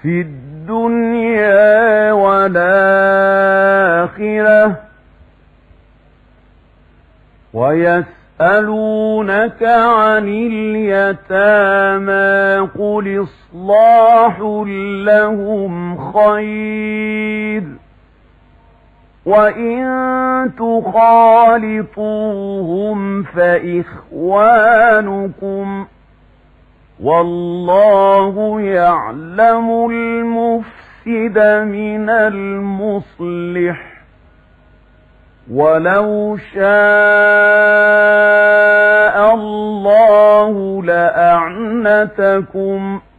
في الدنيا والآخرة. ويسألونك عن اليتامى قل إصلاح لهم خير وإن تخالطوهم فإخوانكم والله يعلم المفسد من المصلح ولو شاء الله لأعنتكم